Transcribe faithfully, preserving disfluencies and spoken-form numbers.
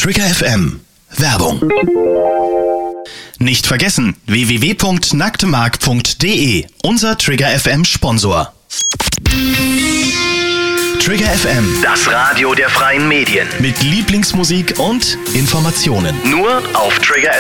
Trigger F M. Werbung. Nicht vergessen, w w w punkt nacktemark punkt de, unser Trigger F M Sponsor. Trigger F M, das Radio der freien Medien. Mit Lieblingsmusik und Informationen. Nur auf Trigger